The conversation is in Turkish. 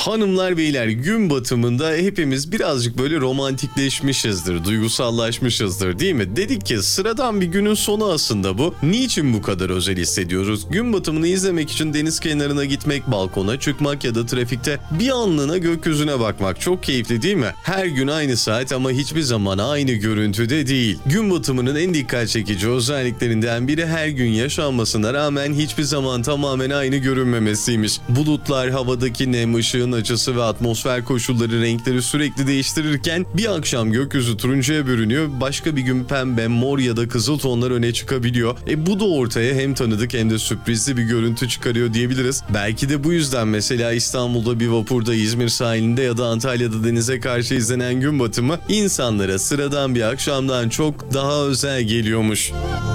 Hanımlar beyler, gün batımında hepimiz birazcık böyle romantikleşmişizdir, duygusallaşmışızdır değil mi? Dedik ki sıradan bir günün sonu aslında bu. Niçin bu kadar özel hissediyoruz? Gün batımını izlemek için deniz kenarına gitmek, balkona çıkmak ya da trafikte bir anlığına gökyüzüne bakmak çok keyifli değil mi? Her gün aynı saat ama hiçbir zaman aynı görüntüde değil. Gün batımının en dikkat çekici özelliklerinden biri her gün yaşanmasına rağmen hiçbir zaman tamamen aynı görünmemesiymiş. Bulutlar, havadaki nem, ışığın açısı ve atmosfer koşulları renkleri sürekli değiştirirken bir akşam gökyüzü turuncuya bürünüyor, başka bir gün pembe, mor ya da kızıl tonlar öne çıkabiliyor. Bu da ortaya hem tanıdık hem de sürprizli bir görüntü çıkarıyor diyebiliriz. Belki de bu yüzden mesela İstanbul'da bir vapurda, İzmir sahilinde ya da Antalya'da denize karşı izlenen gün batımı insanlara sıradan bir akşamdan çok daha özel geliyormuş.